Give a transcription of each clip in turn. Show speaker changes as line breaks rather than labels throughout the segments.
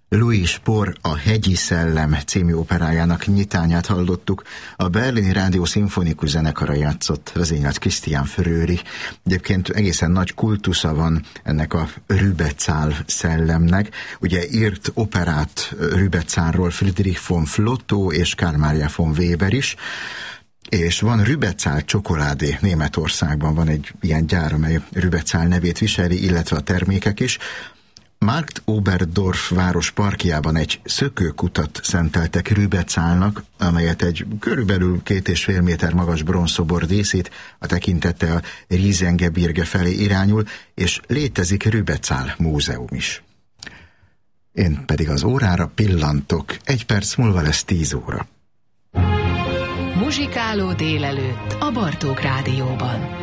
Louis Spohr A hegyi szellem című operájának nyitányát hallottuk. A Berlini Rádió Szimfonikus Zenekara játszott, vezényelt Christian Fröhlich. Egyébként egészen nagy kultusza van ennek a Rübezahl szellemnek. Ugye írt operát Rübezálról Friedrich von Flotow és Carl Maria von Weber is. És van Rübezahl csokoládé Németországban, van egy ilyen gyár, amely Rübezahl nevét viseli, illetve a termékek is. Markt Oberdorf város parkjában egy szökőkutat szenteltek Rübezahlnak, amelyet egy körülbelül 2,5 méter magas bronzszobor díszít, a tekintete a Riesengebirge felé irányul, és létezik Rübezahl múzeum is. Én pedig az órára pillantok, 1 perc múlva lesz 10 óra.
Muzsikáló délelőtt a Bartók Rádióban.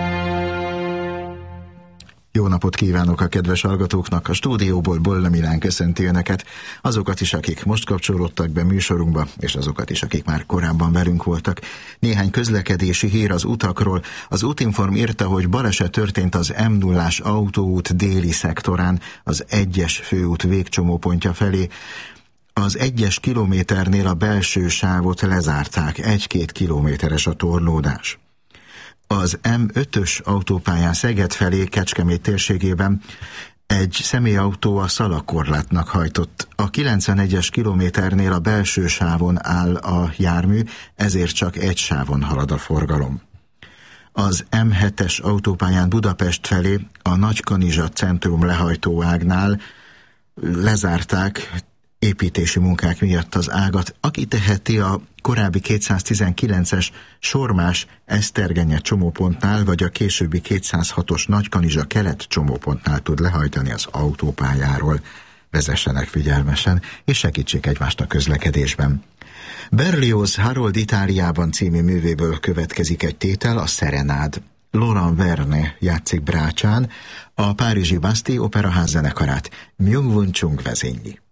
Jó napot kívánok a kedves hallgatóknak, a stúdióból Bolla Milán köszönti önöket, azokat is, akik most kapcsolódtak be műsorunkba, és azokat is, akik már korábban velünk voltak. Néhány közlekedési hír az utakról. Az Útinform írta, hogy baleset történt az M0-ás autóút déli szektorán, az 1-es főút végcsomópontja felé. Az 1-es kilométernél a belső sávot lezárták, 1-2 kilométeres a torlódás. Az M5-ös autópályán Szeged felé Kecskemét térségében egy személyautó a szalagkorlátnak hajtott. A 91-es kilométernél a belső sávon áll a jármű, ezért csak egy sávon halad a forgalom. Az M7-es autópályán Budapest felé a Nagykanizsa centrum lehajtóágnál lezárták építési munkák miatt az ágat. Aki teheti, a korábbi 219-es Sormás Esztergenye csomópontnál, vagy a későbbi 206-os Nagykanizsa kelet csomópontnál tud lehajtani az autópályáról. Vezessenek figyelmesen, és segítsék egymást a közlekedésben. Berlioz Harold Itáliában című művéből következik egy tétel, a Serenád. Laurent Verne játszik brácsán, a párizsi Bastille Operaház zenekarát Myung-Whun Chung vezényli.